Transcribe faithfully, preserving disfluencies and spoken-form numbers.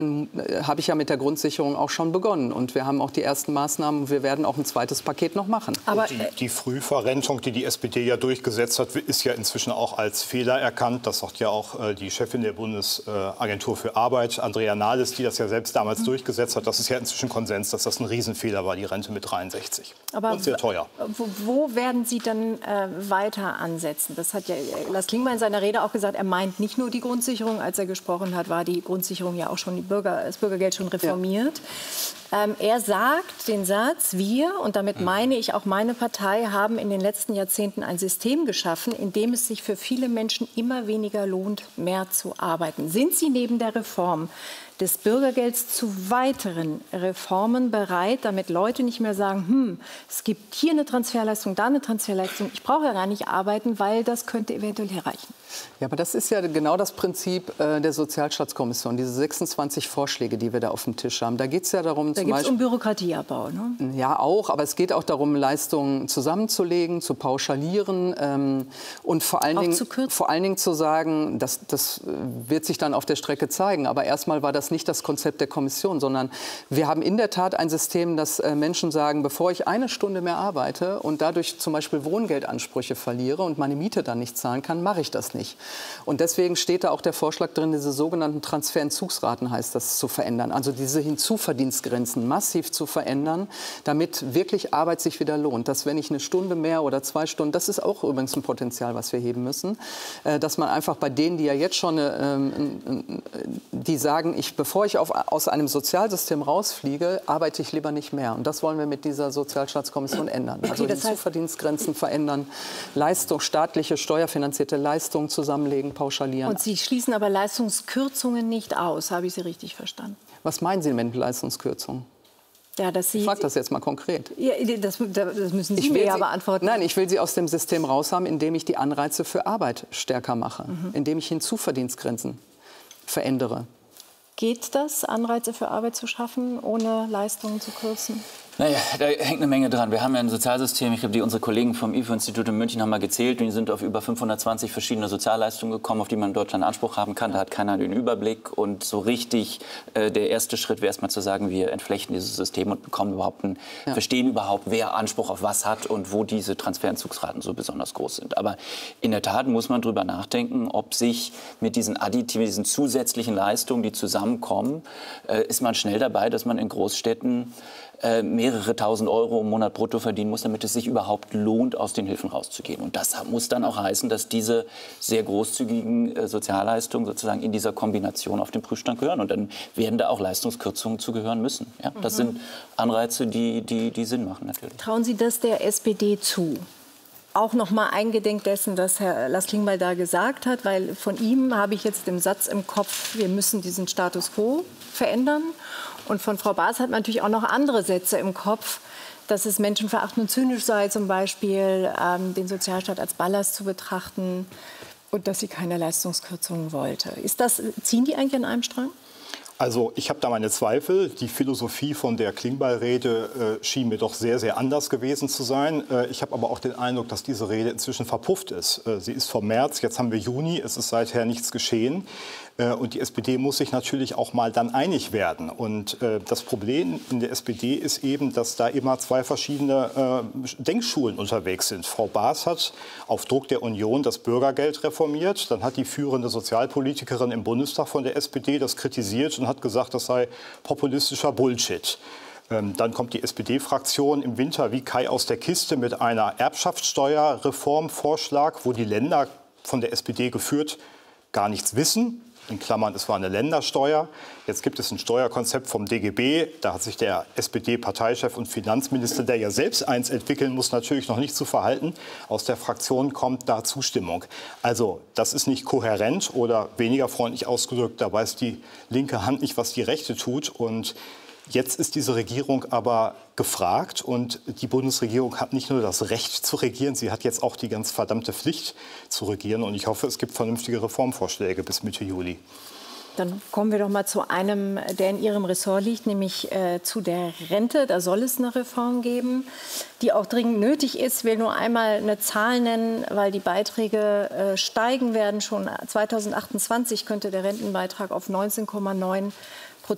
habe ich ja mit der Grundsicherung auch schon begonnen. Und wir haben auch die ersten Maßnahmen. Wir werden auch ein zweites Paket noch machen. Aber die, die Frühverrentung, die die S P D ja durchgesetzt hat, ist ja inzwischen auch als Fehler erkannt. Das sagt ja auch äh, die Chefin der Bundesagentur für Arbeit, Andrea Nahles, die das ja selbst damals mhm. durchgesetzt hat. Das ist ja inzwischen Konsens, dass das ein Riesenfehler war, die Rente mit dreiundsechzig. Aber und sehr teuer. Wo, wo werden Sie dann äh, weiter ansetzen? Das hat ja Lars Klingbeil in seiner Rede auch gesagt. Er meint nicht nur die Grundsicherung. Als er gesprochen hat, war die Grundsicherung ja auch schon die Bürger, das Bürgergeld schon reformiert. Ja. Ähm, er sagt den Satz, wir, und damit meine ich auch meine Partei, haben in den letzten Jahrzehnten ein System geschaffen, in dem es sich für viele Menschen immer weniger lohnt, mehr zu arbeiten. Sind Sie neben der Reform des Bürgergelds zu weiteren Reformen bereit, damit Leute nicht mehr sagen, hm, es gibt hier eine Transferleistung, da eine Transferleistung, ich brauche ja gar nicht arbeiten, weil das könnte eventuell herreichen? Ja, aber das ist ja genau das Prinzip äh, der Sozialstaatskommission, diese sechsundzwanzig Vorschläge, die wir da auf dem Tisch haben. Da geht es ja darum, da zum Beispiel... um Bürokratieabbau, ne? Ja, auch, aber es geht auch darum, Leistungen zusammenzulegen, zu pauschalieren ähm, und vor allen, Dingen, zu vor allen Dingen zu sagen, das, das wird sich dann auf der Strecke zeigen, aber erstmal war das nicht das Konzept der Kommission, sondern wir haben in der Tat ein System, dass äh, Menschen sagen, bevor ich eine Stunde mehr arbeite und dadurch zum Beispiel Wohngeldansprüche verliere und meine Miete dann nicht zahlen kann, mache ich das nicht. Und deswegen steht da auch der Vorschlag drin, diese sogenannten Transferentzugsraten heißt das, zu verändern. Also diese Hinzuverdienstgrenzen massiv zu verändern, damit wirklich Arbeit sich wieder lohnt. Dass wenn ich eine Stunde mehr oder zwei Stunden, das ist auch übrigens ein Potenzial, was wir heben müssen, äh, dass man einfach bei denen, die ja jetzt schon, äh, die sagen, ich, bevor ich auf, aus einem Sozialsystem rausfliege, arbeite ich lieber nicht mehr. Und das wollen wir mit dieser Sozialstaatskommission ändern. Also okay, das heißt, Hinzuverdienstgrenzen verändern, Leistung, staatliche, steuerfinanzierte Leistungen zusammenlegen, pauschalieren. Und Sie schließen aber Leistungskürzungen nicht aus, habe ich Sie richtig verstanden? Was meinen Sie mit Leistungskürzungen? Ja, dass Sie, ich frage das jetzt mal konkret. Ja, das, das müssen Sie ich mir Sie, ja beantworten. Nein, ich will Sie aus dem System raushaben, indem ich die Anreize für Arbeit stärker mache, mhm. indem ich Hinzuverdienstgrenzen verändere. Geht das, Anreize für Arbeit zu schaffen, ohne Leistungen zu kürzen? Naja, da hängt eine Menge dran. Wir haben ja ein Sozialsystem, ich glaube, die, unsere Kollegen vom I F O-Institut in München haben mal gezählt, und die sind auf über fünfhundertzwanzig verschiedene Sozialleistungen gekommen, auf die man in Deutschland Anspruch haben kann. Da hat keiner den Überblick. Und so richtig, äh, der erste Schritt wäre erst mal zu sagen, wir entflechten dieses System und bekommen überhaupt ein, ja. verstehen überhaupt, wer Anspruch auf was hat und wo diese Transferentzugsraten so besonders groß sind. Aber in der Tat muss man darüber nachdenken, ob sich mit diesen additiven, diesen zusätzlichen Leistungen, die zusammenkommen, äh, ist man schnell dabei, dass man in Großstädten äh, mehrere tausend Euro im Monat brutto verdienen muss, damit es sich überhaupt lohnt, aus den Hilfen rauszugehen. Und das muss dann auch heißen, dass diese sehr großzügigen äh, Sozialleistungen sozusagen in dieser Kombination auf den Prüfstand gehören. Und dann werden da auch Leistungskürzungen zugehören müssen. Ja? Das mhm. sind Anreize, die, die, die Sinn machen natürlich. Trauen Sie das der S P D zu? Auch noch mal eingedenk dessen, was Herr Lars Klingbeil da gesagt hat, weil von ihm habe ich jetzt den Satz im Kopf, wir müssen diesen Status quo verändern. Und von Frau Baas hat man natürlich auch noch andere Sätze im Kopf, dass es menschenverachtend und zynisch sei, zum Beispiel ähm, den Sozialstaat als Ballast zu betrachten und dass sie keine Leistungskürzungen wollte. Ist das, ziehen die eigentlich an einem Strang? Also ich habe da meine Zweifel. Die Philosophie von der Klingbeil-Rede äh, schien mir doch sehr, sehr anders gewesen zu sein. Äh, ich habe aber auch den Eindruck, dass diese Rede inzwischen verpufft ist. Äh, sie ist vom März, jetzt haben wir Juni, es ist seither nichts geschehen. Äh, und die S P D muss sich natürlich auch mal dann einig werden. Und äh, das Problem in der S P D ist eben, dass da immer zwei verschiedene äh, Denkschulen unterwegs sind. Frau Baas hat auf Druck der Union das Bürgergeld reformiert. Dann hat die führende Sozialpolitikerin im Bundestag von der S P D das kritisiert und hat gesagt, das sei populistischer Bullshit. Ähm, dann kommt die S P D-Fraktion im Winter wie Kai aus der Kiste mit einer Erbschaftssteuerreformvorschlag, wo die Länder von der S P D geführt gar nichts wissen. In Klammern, es war eine Ländersteuer. Jetzt gibt es ein Steuerkonzept vom D G B. Da hat sich der S P D-Parteichef und Finanzminister, der ja selbst eins entwickeln muss, natürlich noch nicht zu verhalten. Aus der Fraktion kommt da Zustimmung. Also das ist nicht kohärent oder weniger freundlich ausgedrückt. Da weiß die linke Hand nicht, was die rechte tut. Und jetzt ist diese Regierung aber gefragt. Und die Bundesregierung hat nicht nur das Recht zu regieren, sie hat jetzt auch die ganz verdammte Pflicht zu regieren. Und ich hoffe, es gibt vernünftige Reformvorschläge bis Mitte Juli. Dann kommen wir doch mal zu einem, der in Ihrem Ressort liegt, nämlich äh, zu der Rente. Da soll es eine Reform geben, die auch dringend nötig ist. Ich will nur einmal eine Zahl nennen, weil die Beiträge äh, steigen werden. Schon zweitausendachtundzwanzig könnte der Rentenbeitrag auf neunzehn Komma neun